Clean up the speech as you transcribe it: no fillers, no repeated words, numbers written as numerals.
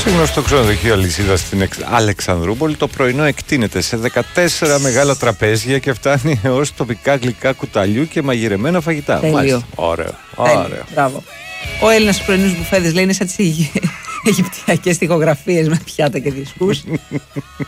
Σε γνωστό ξενοδοχείο αλυσίδα στην Αλεξανδρούπολη, το πρωινό εκτείνεται σε 14 μεγάλα τραπέζια και φτάνει έως τοπικά γλυκά κουταλιού και μαγειρεμένα φαγητά. Τέλειο. Ωραίο. Μπράβο. Ο Έλληνας πρωινούς μπουφέδες λέει είναι σαν τις αιγυπτιακές τοιχογραφίες με πιάτα και δισκούς.